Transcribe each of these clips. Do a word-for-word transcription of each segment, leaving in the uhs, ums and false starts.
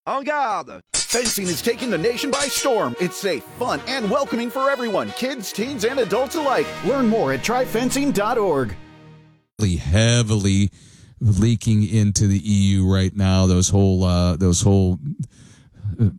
En garde! Fencing is taking the nation by storm. It's safe, fun, and welcoming for everyone, kids, teens, and adults alike. Learn more at try fencing dot org. Heavily leaking into the E U right now. Those whole, uh, those whole uh,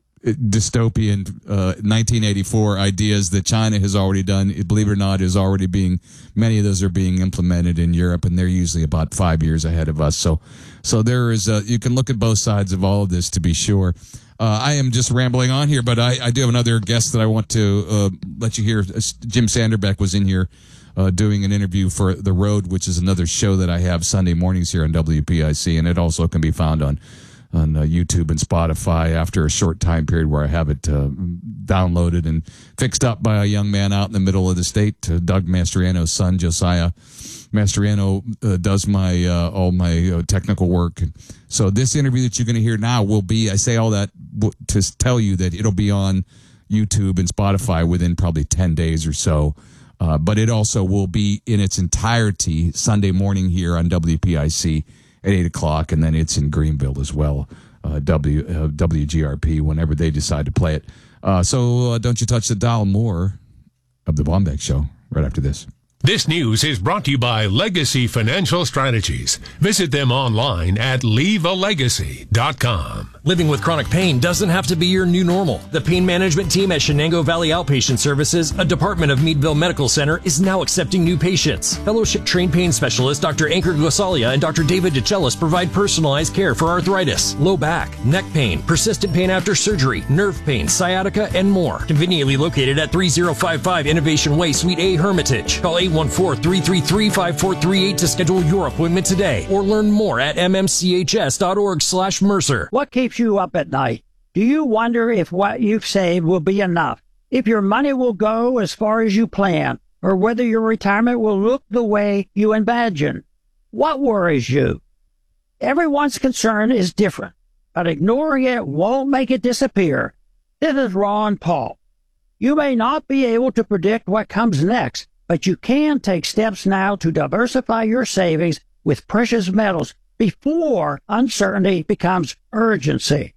dystopian uh, nineteen eighty-four ideas that China has already done. Believe it or not, is already being. Many of those are being implemented in Europe, and they're usually about five years ahead of us. So, so there is. A, you can look at both sides of all of this to be sure. Uh, I am just rambling on here, but I, I do have another guest that I want to uh, let you hear. Jim Sanderbeck was in here uh, doing an interview for The Road, which is another show that I have Sunday mornings here on W P I C, and it also can be found on on uh, YouTube and Spotify after a short time period where I have it uh, downloaded and fixed up by a young man out in the middle of the state, uh, Doug Mastriano's son, Josiah. Mastriano uh, does my uh, all my uh, technical work. So this interview that you're going to hear now will be, I say all that w- to tell you that it'll be on YouTube and Spotify within probably ten days or so. Uh, but it also will be in its entirety Sunday morning here on W P I C at eight o'clock, and then it's in Greenville as well, uh, W, uh, W G R P, whenever they decide to play it. Uh, so uh, don't you touch the dial. More of the Bombeck Show right after this. This news is brought to you by Legacy Financial Strategies. Visit them online at leave a legacy dot com. Living with chronic pain doesn't have to be your new normal. The pain management team at Shenango Valley Outpatient Services, a department of Meadville Medical Center, is now accepting new patients. Fellowship-trained pain specialist Doctor Ankur Gosalia and Doctor David DeCellis provide personalized care for arthritis, low back, neck pain, persistent pain after surgery, nerve pain, sciatica, and more. Conveniently located at thirty fifty-five Innovation Way, Suite A, Hermitage. Call eight one four, three three three, five four three eight to schedule your appointment today, or learn more at m m c h s dot org slash Mercer. What keeps you up at night? Do you wonder if what you've saved will be enough? If your money will go as far as you plan? Or whether your retirement will look the way you imagine? What worries you? Everyone's concern is different, but ignoring it won't make it disappear. This is Ron Paul. You may not be able to predict what comes next, but you can take steps now to diversify your savings with precious metals before uncertainty becomes urgency.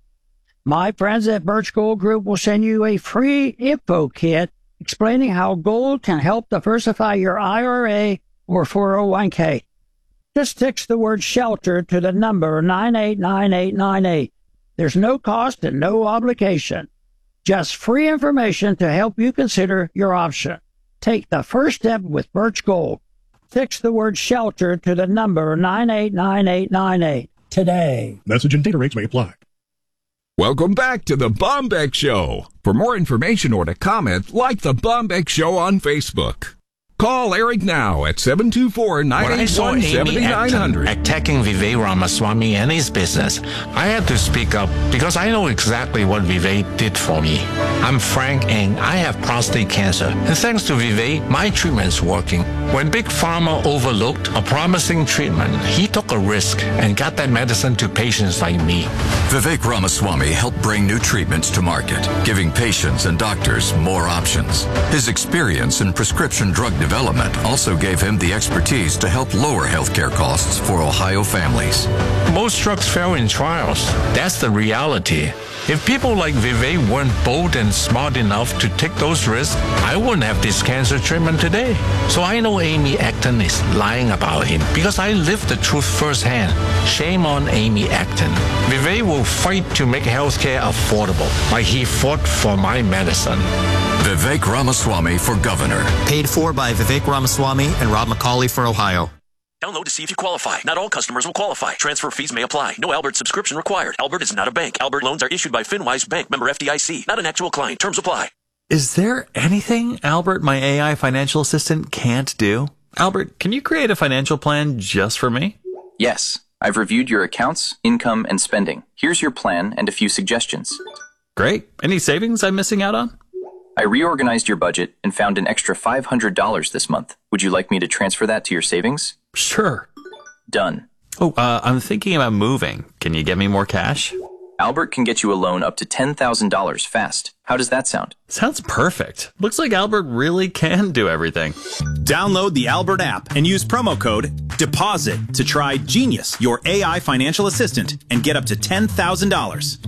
My friends at Birch Gold Group will send you a free info kit explaining how gold can help diversify your I R A or four oh one k. Just text the word SHELTER to the number nine eight nine eight nine eight. There's no cost and no obligation. Just free information to help you consider your option. Take the first step with Birch Gold. Text the word SHELTER to the number nine eight nine eight nine eight today. Message and data rates may apply. Welcome back to the Bombeck Show. For more information or to comment, like the Bombeck Show on Facebook. Call Eric now at seven two four, nine eight one, seven nine zero zero. Attacking Vivek Ramaswamy and his business, I had to speak up because I know exactly what Vivek did for me. I'm Frank and I have prostate cancer. And thanks to Vivek, my treatment's working. When Big Pharma overlooked a promising treatment, he took a risk and got that medicine to patients like me. Vivek Ramaswamy helped bring new treatments to market, giving patients and doctors more options. His experience in prescription drug development also gave him the expertise to help lower healthcare costs for Ohio families. Most drugs fail in trials. That's the reality. If people like Vivek weren't bold and smart enough to take those risks, I wouldn't have this cancer treatment today. So I know Amy Acton is lying about him because I lived the truth firsthand. Shame on Amy Acton. Vivek will fight to make healthcare affordable, like he fought for my medicine. Vivek Ramaswamy for governor. Paid for by Vivek Ramaswamy and Rob McCauley for Ohio. Download to see if you qualify. Not all customers will qualify. Transfer fees may apply. No Albert subscription required. Albert is not a bank. Albert loans are issued by FinWise Bank, member F D I C. Not an actual client. Terms apply. Is there anything Albert, my A I financial assistant, can't do? Albert, can you create a financial plan just for me? Yes. I've reviewed your accounts, income, and spending. Here's your plan and a few suggestions. Great. Any savings I'm missing out on? I reorganized your budget and found an extra five hundred dollars this month. Would you like me to transfer that to your savings? Sure. Done. Oh, uh, I'm thinking about moving. Can you get me more cash? Albert can get you a loan up to ten thousand dollars fast. How does that sound? Sounds perfect. Looks like Albert really can do everything. Download the Albert app and use promo code DEPOSIT to try Genius, your A I financial assistant, and get up to ten thousand dollars.